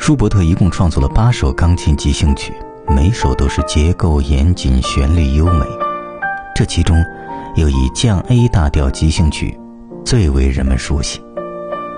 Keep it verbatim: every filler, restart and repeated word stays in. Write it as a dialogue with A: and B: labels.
A: 舒伯特一共创作了八首钢琴即兴曲，每首都是结构严谨，旋律优美。这其中又以降 A 大调即兴曲最为人们熟悉。